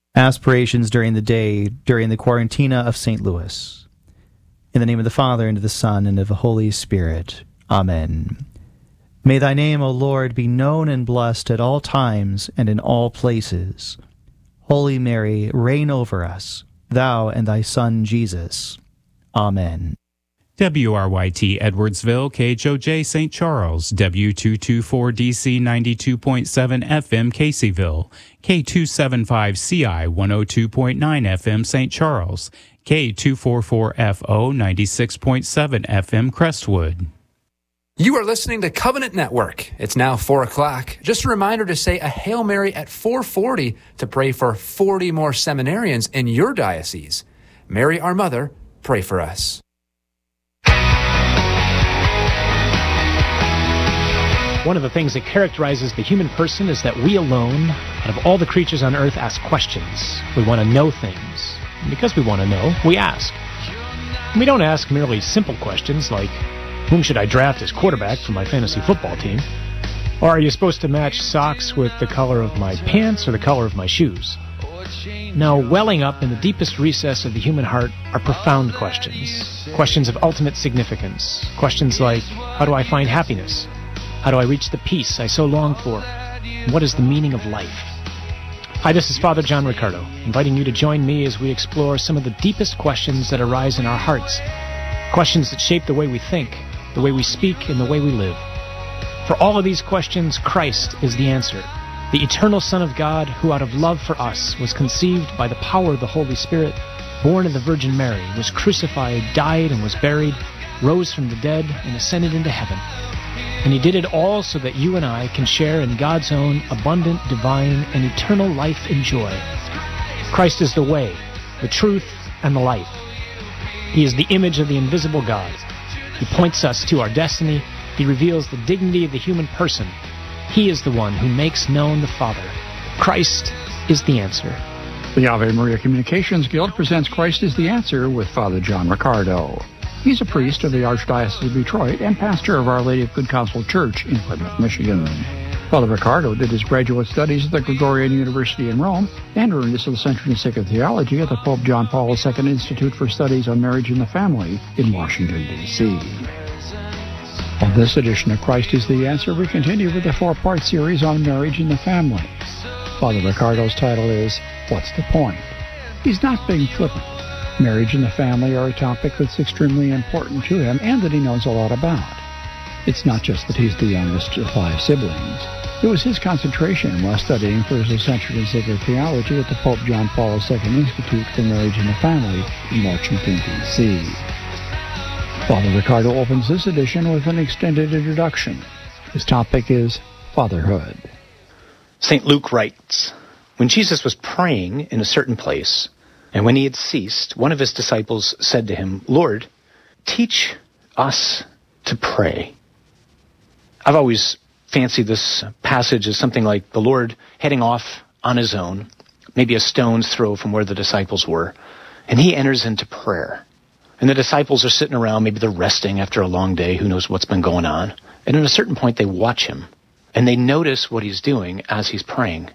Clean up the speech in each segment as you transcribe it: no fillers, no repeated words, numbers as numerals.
Aspirations during the day, during the Quarantina of St. Louis. In the name of the Father, and of the Son, and of the Holy Spirit. Amen. May thy name, O Lord, be known and blessed at all times and in all places. Holy Mary, reign over us, thou and thy Son Jesus. Amen. WRYT Edwardsville, KHOJ St. Charles, W224DC 92.7 FM Caseyville, K275CI 102.9 FM St. Charles, K244FO 96.7 FM Crestwood. You are listening to Covenant Network. It's now 4 o'clock. Just a reminder to say a Hail Mary at 4:40 to pray for 40 more seminarians in your diocese. Mary, our Mother, pray for us. One of the things that characterizes the human person is that we alone, out of all the creatures on earth, ask questions. We want to know things. And because we want to know, we ask. And we don't ask merely simple questions like, whom should I draft as quarterback for my fantasy football team? Or are you supposed to match socks with the color of my pants or the color of my shoes? No, welling up in the deepest recess of the human heart are profound questions. Questions of ultimate significance. Questions like, how do I find happiness? How do I reach the peace I so long for? And what is the meaning of life? Hi, this is Father John Riccardo, inviting you to join me as we explore some of the deepest questions that arise in our hearts. Questions that shape the way we think, the way we speak, and the way we live. For all of these questions, Christ is the answer. The eternal Son of God, who out of love for us was conceived by the power of the Holy Spirit, born of the Virgin Mary, was crucified, died, and was buried, rose from the dead, and ascended into heaven. And he did it all so that you and I can share in God's own abundant, divine, and eternal life and joy. Christ is the way, the truth, and the life. He is the image of the invisible God. He points us to our destiny. He reveals the dignity of the human person. He is the one who makes known the Father. Christ is the answer. The Ave Maria Communications Guild presents Christ is the Answer with Father John Riccardo. He's a priest of the Archdiocese of Detroit and pastor of Our Lady of Good Counsel Church in Plymouth, Michigan. Father Riccardo did his graduate studies at the Gregorian University in Rome and earned his licentiate in Sacred Theology at the Pope John Paul II Institute for Studies on Marriage and the Family in Washington, D.C. On this edition of Christ is the Answer, we continue with the 4-part series on marriage and the family. Father Riccardo's title is, What's the Point? He's not being flippant. Marriage and the family are a topic that's extremely important to him and that he knows a lot about. It's not just that he's the youngest of 5 siblings. It was his concentration while studying for his licentiate in Sacred Theology at the Pope John Paul II Institute for Marriage and the Family in Washington, D.C. Father Riccardo opens this edition with an extended introduction. His topic is fatherhood. St. Luke writes, when Jesus was praying in a certain place, and when he had ceased, one of his disciples said to him, Lord, teach us to pray. I've always fancied this passage as something like the Lord heading off on his own, maybe a stone's throw from where the disciples were, and he enters into prayer. And the disciples are sitting around, maybe they're resting after a long day, who knows what's been going on. And at a certain point, they watch him, and they notice what he's doing as he's praying.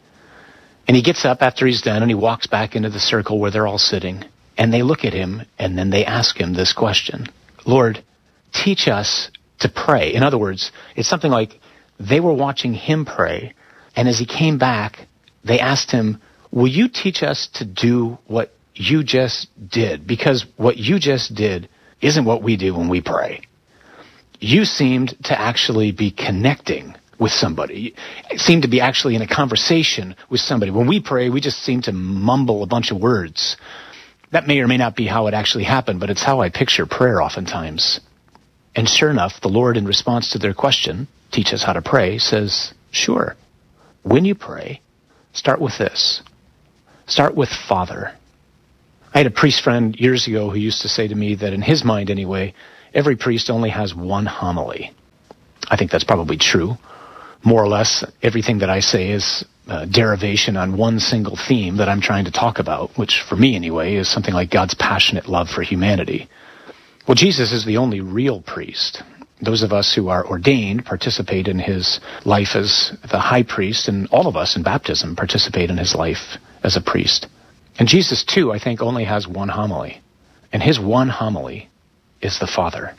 And he gets up after he's done, and he walks back into the circle where they're all sitting, and they look at him, and then they ask him this question, Lord, teach us to pray. In other words, it's something like they were watching him pray, and as he came back, they asked him, will you teach us to do what you just did? Because what you just did isn't what we do when we pray. You seemed to actually be connecting with somebody. You seemed to be actually in a conversation with somebody. When we pray, we just seem to mumble a bunch of words. That may or may not be how it actually happened, but it's how I picture prayer oftentimes. And sure enough, the Lord, in response to their question, teach us how to pray, says, sure. When you pray, start with this. Start with Father. I had a priest friend years ago who used to say to me that in his mind anyway, every priest only has one homily. I think that's probably true. More or less, everything that I say is a derivation on one single theme that I'm trying to talk about, which for me anyway is something like God's passionate love for humanity. Well, Jesus is the only real priest. Those of us who are ordained participate in his life as the high priest, and all of us in baptism participate in his life as a priest. And Jesus, too, I think, only has one homily. And his one homily is the Father.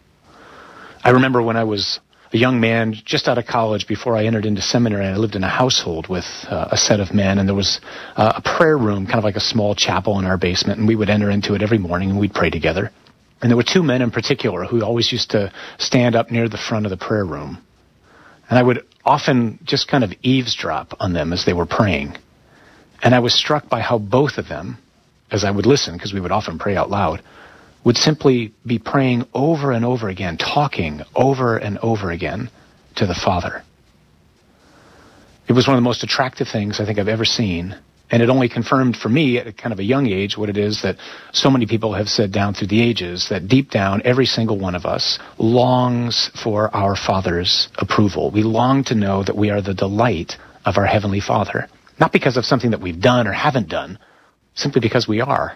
I remember when I was a young man, just out of college, before I entered into seminary, I lived in a household with a set of men, and there was a prayer room, kind of like a small chapel in our basement, and we would enter into it every morning, and we'd pray together. And there were two men in particular who always used to stand up near the front of the prayer room. And I would often just kind of eavesdrop on them as they were praying. And I was struck by how both of them, as I would listen, because we would often pray out loud, would simply be praying over and over again, talking over and over again to the Father. It was one of the most attractive things I think I've ever seen. And it only confirmed for me at kind of a young age what it is that so many people have said down through the ages, that deep down, every single one of us longs for our Father's approval. We long to know that we are the delight of our Heavenly Father. Not because of something that we've done or haven't done, simply because we are.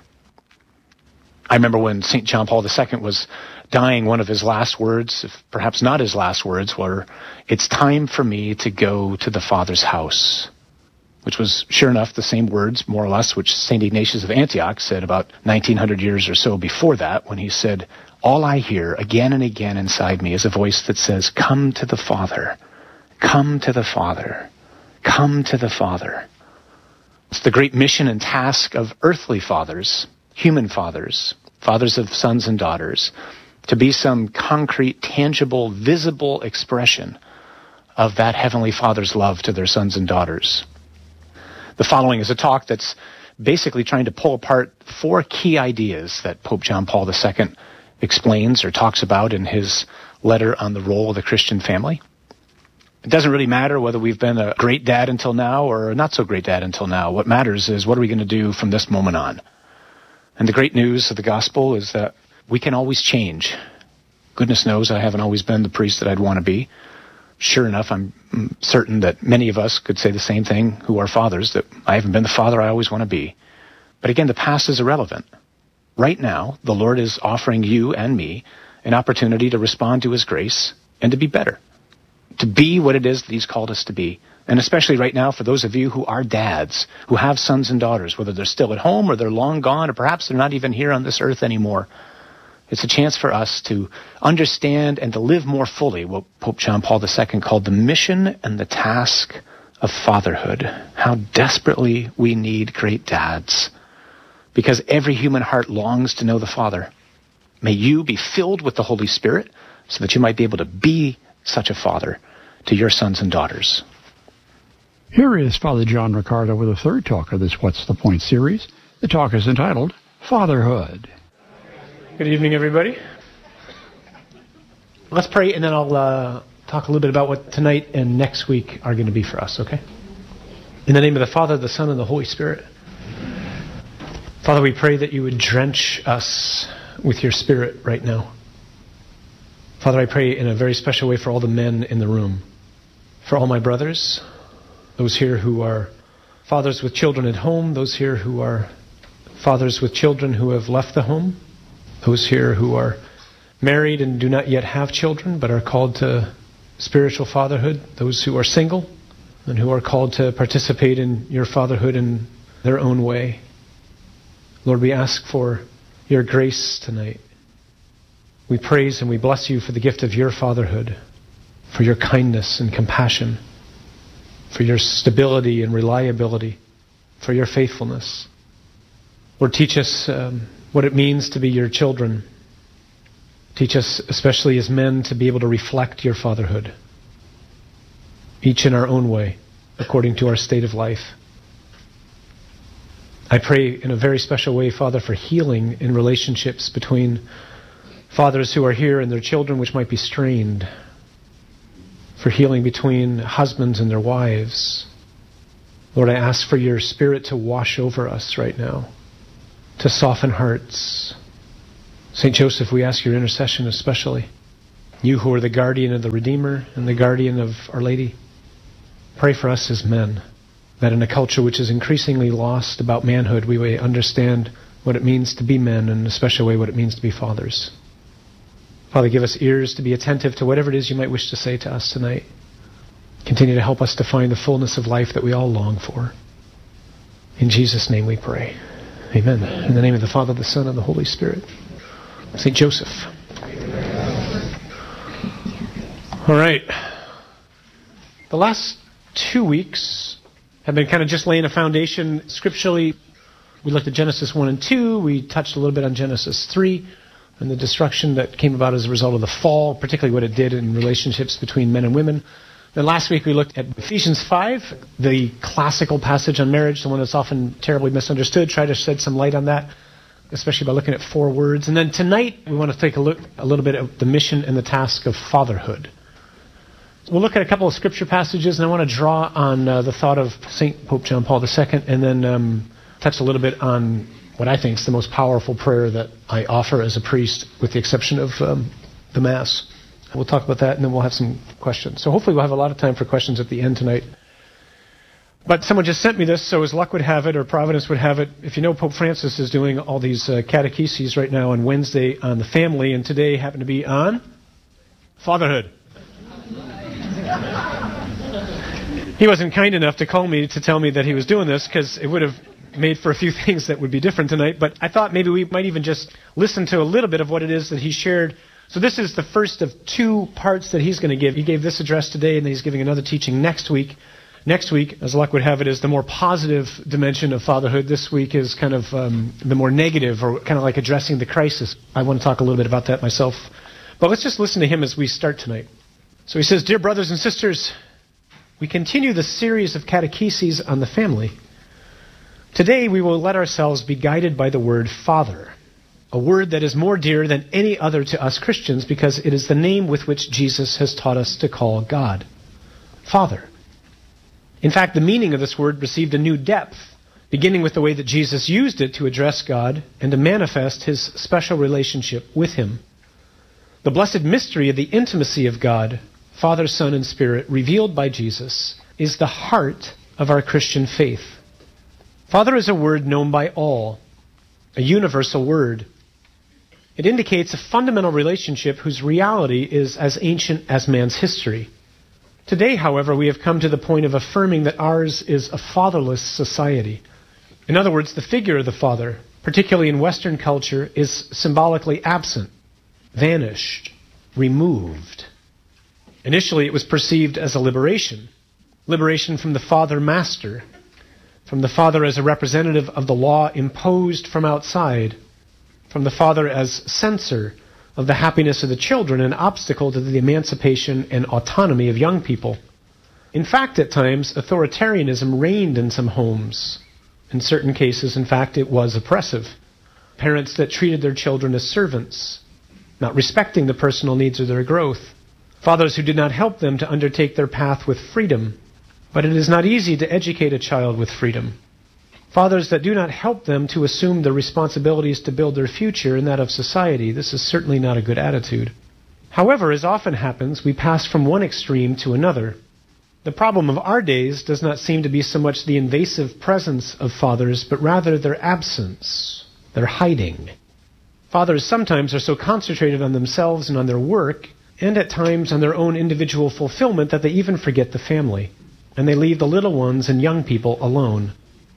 I remember when St. John Paul II was dying, one of his last words, if perhaps not his last words, were, "It's time for me to go to the Father's house," which was, sure enough, the same words, more or less, which St. Ignatius of Antioch said about 1900 years or so before that, when he said, "All I hear again and again inside me is a voice that says, 'Come to the Father, come to the Father, come to the Father.'" It's the great mission and task of earthly fathers, human fathers, fathers of sons and daughters, to be some concrete, tangible, visible expression of that Heavenly Father's love to their sons and daughters. The following is a talk that's basically trying to pull apart 4 key ideas that Pope John Paul II explains or talks about in his letter on the role of the Christian family. It doesn't really matter whether we've been a great dad until now or a not so great dad until now. What matters is, what are we going to do from this moment on? And the great news of the gospel is that we can always change. Goodness knows I haven't always been the priest that I'd want to be. Sure enough, I'm certain that many of us could say the same thing who are fathers, that I haven't been the father I always want to be. But again, the past is irrelevant. Right now, the Lord is offering you and me an opportunity to respond to his grace and to be better, to be what it is that he's called us to be. And especially right now, for those of you who are dads, who have sons and daughters, whether they're still at home or they're long gone, or perhaps they're not even here on this earth anymore, it's a chance for us to understand and to live more fully what Pope John Paul II called the mission and the task of fatherhood. How desperately we need great dads, because every human heart longs to know the Father. May you be filled with the Holy Spirit so that you might be able to be such a father to your sons and daughters. Here is Father John Riccardo with a third talk of this What's the Point series. The talk is entitled Fatherhood. Good evening, everybody. Let's pray, and then I'll talk a little bit about what tonight and next week are going to be for us, okay? In the name of the Father, the Son, and the Holy Spirit. Father, we pray that you would drench us with your Spirit right now. Father, I pray in a very special way for all the men in the room, for all my brothers, those here who are fathers with children at home, those here who are fathers with children who have left the home, those here who are married and do not yet have children but are called to spiritual fatherhood, those who are single and who are called to participate in your fatherhood in their own way. Lord, we ask for your grace tonight. We praise and we bless you for the gift of your fatherhood, for your kindness and compassion, for your stability and reliability, for your faithfulness. Lord, teach us what it means to be your children. Teach us, especially as men, to be able to reflect your fatherhood, each in our own way, according to our state of life. I pray in a very special way, Father, for healing in relationships between fathers who are here and their children, which might be strained, for healing between husbands and their wives. Lord, I ask for your Spirit to wash over us right now, to soften hearts. St. Joseph, we ask your intercession especially. You who are the guardian of the Redeemer and the guardian of Our Lady, pray for us as men, that in a culture which is increasingly lost about manhood, we may understand what it means to be men, and in a special way what it means to be fathers. Father, give us ears to be attentive to whatever it is you might wish to say to us tonight. Continue to help us to find the fullness of life that we all long for. In Jesus' name we pray. Amen. In the name of the Father, the Son, and the Holy Spirit. St. Joseph. All right. The last 2 weeks have been kind of just laying a foundation scripturally. We looked at Genesis 1 and 2. We touched a little bit on Genesis 3 and the destruction that came about as a result of the fall, particularly what it did in relationships between men and women. Then last week we looked at Ephesians 5, the classical passage on marriage, the one that's often terribly misunderstood. Try to shed some light on that, especially by looking at 4 words. And then tonight we want to take a look a little bit at the mission and the task of fatherhood. We'll look at a couple of scripture passages, and I want to draw on the thought of St. Pope John Paul II, and then touch a little bit on what I think is the most powerful prayer that I offer as a priest, with the exception of the Mass. We'll talk about that, and then we'll have some questions. So hopefully we'll have a lot of time for questions at the end tonight. But someone just sent me this, so as luck would have it, or Providence would have it, if you know, Pope Francis is doing all these catecheses right now on Wednesday on the family, and today happened to be on fatherhood. He wasn't kind enough to call me to tell me that he was doing this, because it would have made for a few things that would be different tonight. But I thought maybe we might even just listen to a little bit of what it is that he shared. So this is the first of 2 parts that he's going to give. He gave this address today, and then he's giving another teaching next week. Next week, as luck would have it, is the more positive dimension of fatherhood. This week is kind of the more negative, or kind of like addressing the crisis. I want to talk a little bit about that myself. But let's just listen to him as we start tonight. So he says, "Dear brothers and sisters, we continue the series of catecheses on the family. Today we will let ourselves be guided by the word Father, a word that is more dear than any other to us Christians because it is the name with which Jesus has taught us to call God. Father. In fact, the meaning of this word received a new depth, beginning with the way that Jesus used it to address God and to manifest his special relationship with him. The blessed mystery of the intimacy of God, Father, Son, and Spirit, revealed by Jesus, is the heart of our Christian faith. Father is a word known by all, a universal word. It indicates a fundamental relationship whose reality is as ancient as man's history. Today, however, we have come to the point of affirming that ours is a fatherless society. In other words, the figure of the father, particularly in Western culture, is symbolically absent, vanished, removed. Initially, it was perceived as a liberation from the father-master, from the father as a representative of the law imposed from outside, from the father as censor of the happiness of the children, an obstacle to the emancipation and autonomy of young people. In fact, at times, authoritarianism reigned in some homes. In certain cases, in fact, it was oppressive. Parents that treated their children as servants, not respecting the personal needs of their growth. Fathers who did not help them to undertake their path with freedom. But it is not easy to educate a child with freedom. Fathers that do not help them to assume the responsibilities to build their future and that of society. This is certainly not a good attitude. However, as often happens, we pass from one extreme to another. The problem of our days does not seem to be so much the invasive presence of fathers, but rather their absence, their hiding. Fathers sometimes are so concentrated on themselves and on their work, and at times on their own individual fulfillment, that they even forget the family, and they leave the little ones and young people alone.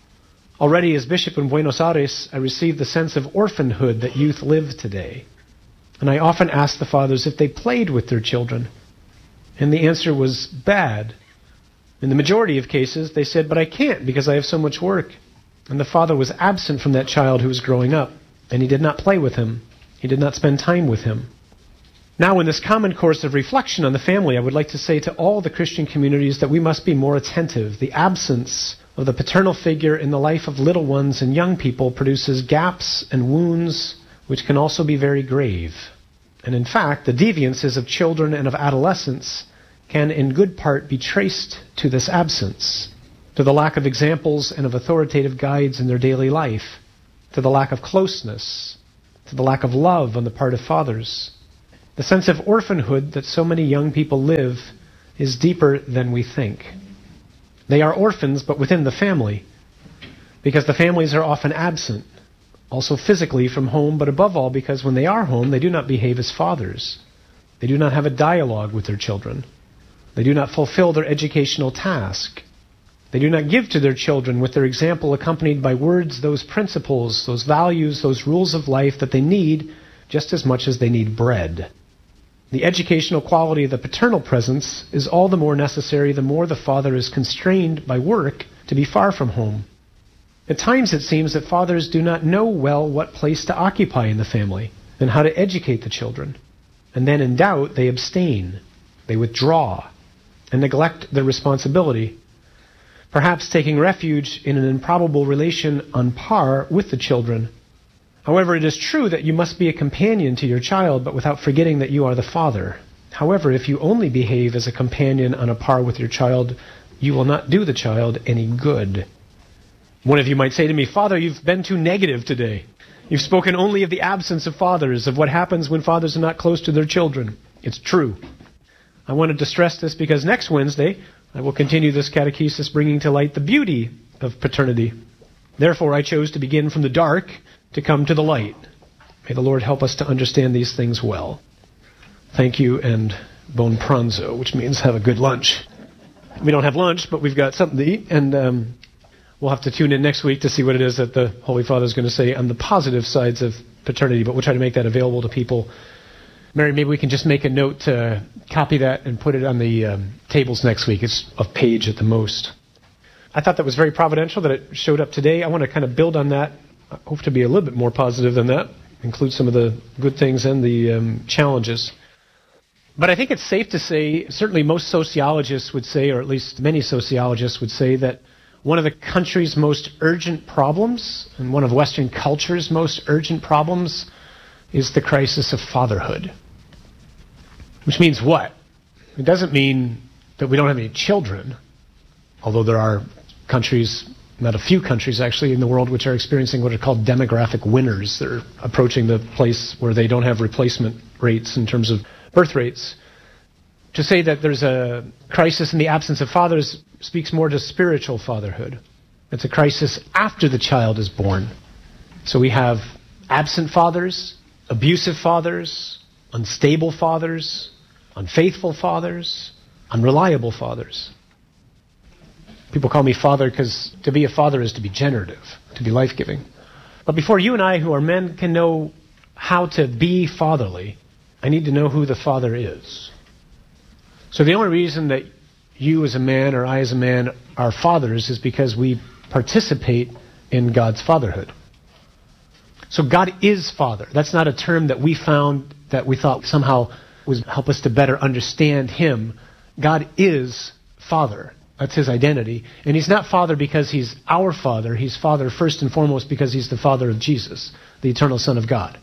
Already as bishop in Buenos Aires, I received the sense of orphanhood that youth live today. And I often asked the fathers if they played with their children. And the answer was bad. In the majority of cases, they said, "But I can't because I have so much work." And the father was absent from that child who was growing up, and he did not play with him. He did not spend time with him. Now, in this common course of reflection on the family, I would like to say to all the Christian communities that we must be more attentive. The absence of the paternal figure in the life of little ones and young people produces gaps and wounds which can also be very grave. And in fact, the deviances of children and of adolescents can in good part be traced to this absence, to the lack of examples and of authoritative guides in their daily life, to the lack of closeness, to the lack of love on the part of fathers. The sense of orphanhood that so many young people live is deeper than we think. They are orphans, but within the family, because the families are often absent, also physically from home, but above all because when they are home, they do not behave as fathers. They do not have a dialogue with their children. They do not fulfill their educational task. They do not give to their children with their example accompanied by words, those principles, those values, those rules of life that they need just as much as they need bread. The educational quality of the paternal presence is all the more necessary the more the father is constrained by work to be far from home. At times it seems that fathers do not know well what place to occupy in the family and how to educate the children. And then in doubt, they abstain, they withdraw, and neglect their responsibility, perhaps taking refuge in an improbable relation on par with the children. However, it is true that you must be a companion to your child, but without forgetting that you are the father. However, if you only behave as a companion on a par with your child, you will not do the child any good. One of you might say to me, "Father, you've been too negative today. You've spoken only of the absence of fathers, of what happens when fathers are not close to their children." It's true. I wanted to stress this because next Wednesday, I will continue this catechesis bringing to light the beauty of paternity. Therefore, I chose to begin from the dark to come to the light. May the Lord help us to understand these things well. Thank you, and buon pranzo, which means have a good lunch. We don't have lunch, but we've got something to eat, and we'll have to tune in next week to see what it is that the Holy Father is going to say on the positive sides of paternity, but we'll try to make that available to people. Mary, maybe we can just make a note to copy that and put it on the tables next week. It's a page at the most. I thought that was very providential that it showed up today. I want to kind of build on that. I hope to be a little bit more positive than that, include some of the good things and the challenges. But I think it's safe to say, certainly most sociologists would say, or at least many sociologists would say, that one of the country's most urgent problems, and one of Western culture's most urgent problems, is the crisis of fatherhood. Which means what? It doesn't mean that we don't have any children, although there are countries, not a few countries actually, in the world which are experiencing what are called demographic winters. They're approaching the place where they don't have replacement rates in terms of birth rates. To say that there's a crisis in the absence of fathers speaks more to spiritual fatherhood. It's a crisis after the child is born. So we have absent fathers, abusive fathers, unstable fathers, unfaithful fathers, unreliable fathers. People call me father because to be a father is to be generative, to be life-giving. But before you and I, who are men, can know how to be fatherly, I need to know who the father is. So the only reason that you as a man or I as a man are fathers is because we participate in God's fatherhood. So God is Father. That's not a term that we found that we thought somehow would help us to better understand Him. God is Father. That's His identity. And He's not Father because He's our Father. He's Father first and foremost because He's the Father of Jesus, the eternal Son of God.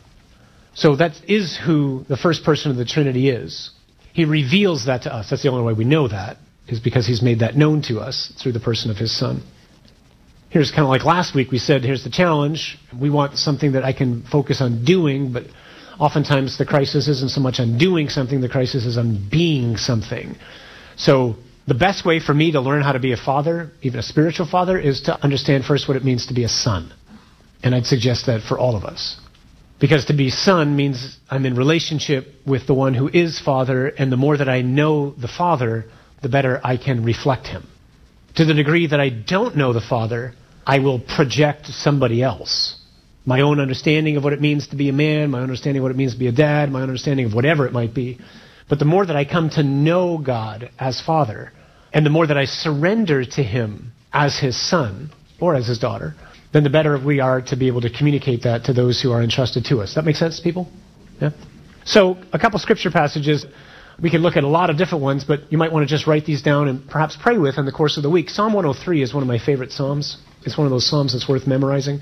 So that is who the first person of the Trinity is. He reveals that to us. That's the only way we know that, is because He's made that known to us through the person of His Son. Here's kind of like last week we said, here's the challenge. We want something that I can focus on doing, but oftentimes the crisis isn't so much on doing something, the crisis is on being something. So the best way for me to learn how to be a father, even a spiritual father, is to understand first what it means to be a son. And I'd suggest that for all of us. Because to be son means I'm in relationship with the one who is Father, and the more that I know the Father, the better I can reflect Him. To the degree that I don't know the Father, I will project somebody else. My own understanding of what it means to be a man, my understanding of what it means to be a dad, my understanding of whatever it might be. But the more that I come to know God as Father, and the more that I surrender to Him as His son, or as His daughter, then the better we are to be able to communicate that to those who are entrusted to us. That make sense, people? Yeah? So, a couple scripture passages. We can look at a lot of different ones, but you might want to just write these down and perhaps pray with in the course of the week. Psalm 103 is one of my favorite psalms. It's one of those psalms that's worth memorizing.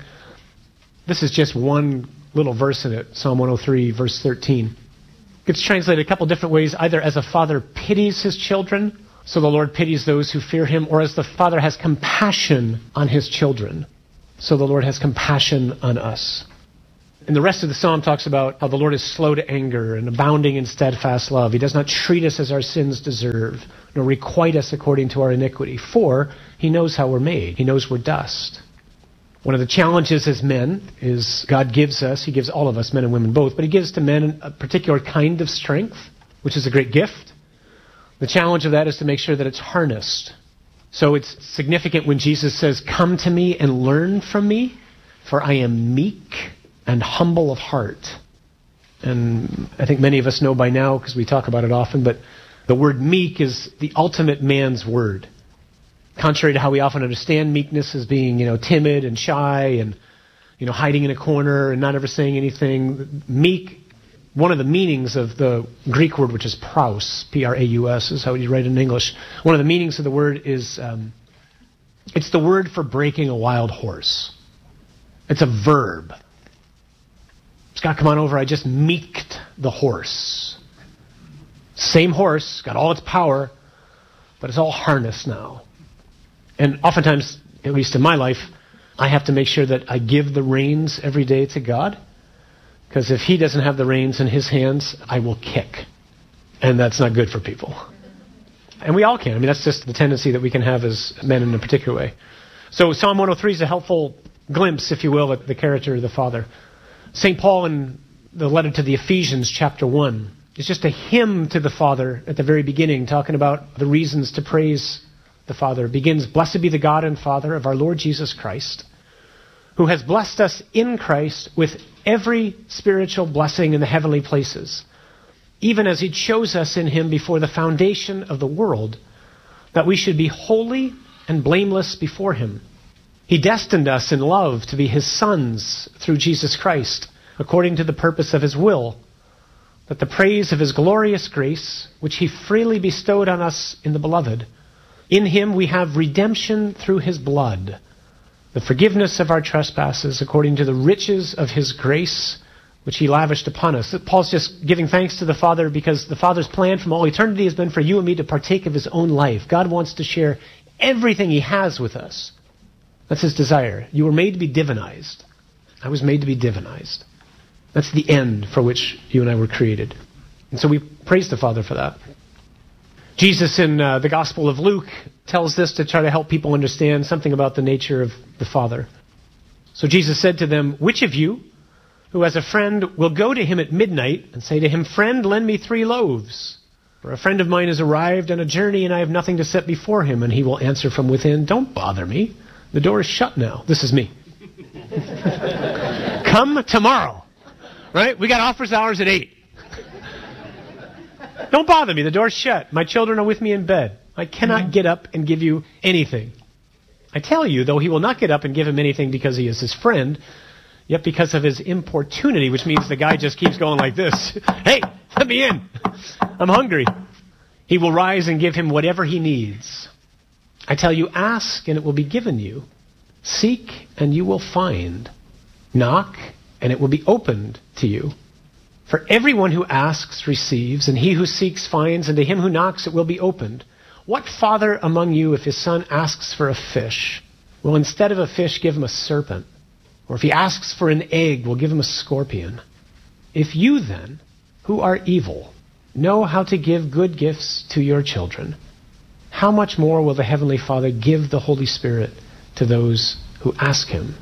This is just one little verse in it, Psalm 103, verse 13. It's translated a couple different ways, either as a father pities his children, so the Lord pities those who fear Him, or as the Father has compassion on His children, so the Lord has compassion on us. And the rest of the psalm talks about how the Lord is slow to anger and abounding in steadfast love. He does not treat us as our sins deserve, nor requite us according to our iniquity. For He knows how we're made. He knows we're dust. One of the challenges as men is God gives us, He gives all of us, men and women both, but He gives to men a particular kind of strength, which is a great gift. The challenge of that is to make sure that it's harnessed. So it's significant when Jesus says, "Come to me and learn from me, for I am meek and humble of heart." And I think many of us know by now, because we talk about it often, but the word meek is the ultimate man's word. Contrary to how we often understand meekness as being, timid and shy and, hiding in a corner and not ever saying anything. Meek, one of the meanings of the Greek word, which is praus, P-R-A-U-S, is how you write it in English. One of the meanings of the word is, it's the word for breaking a wild horse. It's a verb. Scott, come on over. I just meeked the horse. Same horse, got all its power, but it's all harnessed now. And oftentimes, at least in my life, I have to make sure that I give the reins every day to God. Because if He doesn't have the reins in His hands, I will kick. And that's not good for people. And we all can. That's just the tendency that we can have as men in a particular way. So Psalm 103 is a helpful glimpse, if you will, at the character of the Father. St. Paul in the letter to the Ephesians, chapter 1, is just a hymn to the Father at the very beginning, talking about the reasons to praise the Father. It begins, "Blessed be the God and Father of our Lord Jesus Christ, who has blessed us in Christ with every spiritual blessing in the heavenly places, even as He chose us in Him before the foundation of the world, that we should be holy and blameless before Him. He destined us in love to be His sons through Jesus Christ, according to the purpose of His will, that the praise of His glorious grace, which He freely bestowed on us in the Beloved, in Him we have redemption through His blood, the forgiveness of our trespasses, according to the riches of His grace, which He lavished upon us." Paul's just giving thanks to the Father because the Father's plan from all eternity has been for you and me to partake of His own life. God wants to share everything He has with us. That's His desire. You were made to be divinized. I was made to be divinized. That's the end for which you and I were created. And so we praise the Father for that. Jesus in the Gospel of Luke tells this to try to help people understand something about the nature of the Father. So Jesus said to them, "Which of you, who has a friend, will go to him at midnight and say to him, 'Friend, lend me 3 loaves. For a friend of mine has arrived on a journey and I have nothing to set before him.' And he will answer from within, 'Don't bother me. The door is shut now.'" This is me. "Come tomorrow." Right? We got office hours at 8. "Don't bother me. The door's shut. My children are with me in bed. I cannot get up and give you anything. I tell you, though he will not get up and give him anything because he is his friend, yet because of his importunity," which means the guy just keeps going like this. "Hey, let me in. I'm hungry." "He will rise and give him whatever he needs. I tell you, ask and it will be given you. Seek and you will find. Knock and it will be opened to you. For everyone who asks receives, and he who seeks finds, and to him who knocks it will be opened. What father among you, if his son asks for a fish, will instead of a fish give him a serpent? Or if he asks for an egg, will give him a scorpion? If you then, who are evil, know how to give good gifts to your children, how much more will the Heavenly Father give the Holy Spirit to those who ask Him?"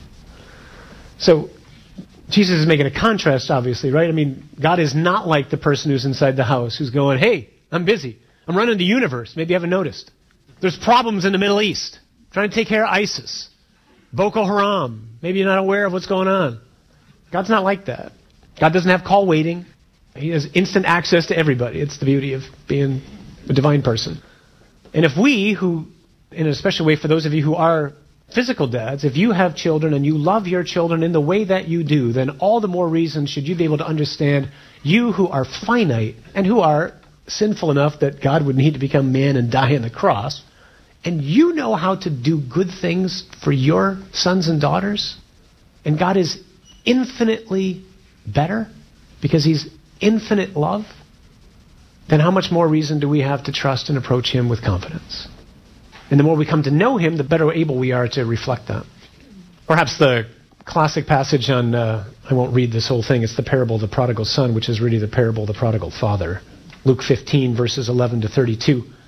So, Jesus is making a contrast, obviously, right? God is not like the person who's inside the house who's going, "Hey, I'm busy. I'm running the universe. Maybe you haven't noticed. There's problems in the Middle East. Trying to take care of ISIS. Boko Haram. Maybe you're not aware of what's going on." God's not like that. God doesn't have call waiting. He has instant access to everybody. It's the beauty of being a divine person. And if we, who, in a special way for those of you who are physical dads, if you have children and you love your children in the way that you do, then all the more reason should you be able to understand, you who are finite and who are sinful enough that God would need to become man and die on the cross, and you know how to do good things for your sons and daughters, and God is infinitely better because He's infinite love, then how much more reason do we have to trust and approach Him with confidence? And the more we come to know Him, the better able we are to reflect that. Perhaps the classic passage on, I won't read this whole thing, it's the parable of the prodigal son, which is really the parable of the prodigal father. Luke 15, verses 11 to 32.